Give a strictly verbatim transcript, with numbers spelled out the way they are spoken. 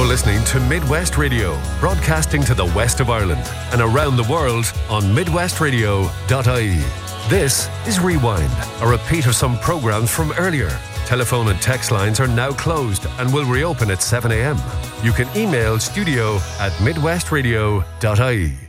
listening to Midwest Radio, broadcasting to the west of Ireland and around the world on midwest radio dot I E. This is Rewind, a repeat of some programs from earlier. Telephone and text lines are now closed and will reopen at seven a.m. You can email studio at midwest radio dot I E.